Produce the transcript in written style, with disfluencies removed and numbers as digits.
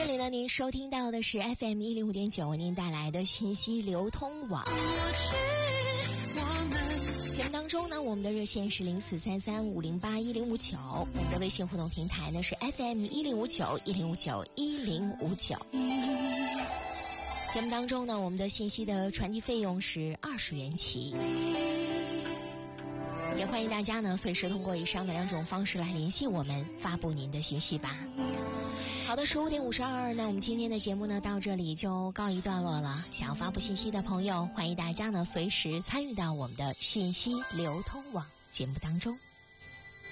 里呢，您收听到的是 FM105.9 为您带来的信息流通网。节目当中呢，我们的热线是0433508159，我们的微信互动平台呢是 FM105910591059。节目当中呢，我们的信息的传递费用是20元起。也欢迎大家呢随时通过以上的2种方式来联系我们，发布您的信息吧。好的，15点52，那我们今天的节目呢到这里就告一段落了。想要发布信息的朋友，欢迎大家呢随时参与到我们的信息流通网节目当中。